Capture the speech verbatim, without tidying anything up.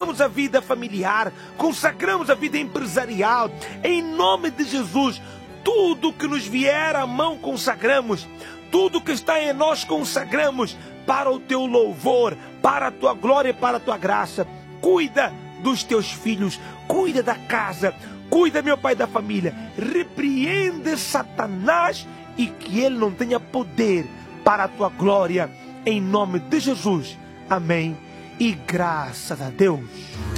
consagramos a vida familiar, consagramos a vida empresarial. Em nome de Jesus, tudo que nos vier à mão consagramos, tudo que está em nós consagramos para o teu louvor, para a tua glória e para a tua graça. Cuida dos teus filhos, cuida da casa, cuida, meu Pai, da família. Repreende Satanás e que ele não tenha poder para a tua glória, em nome de Jesus. Amém. E graças a Deus.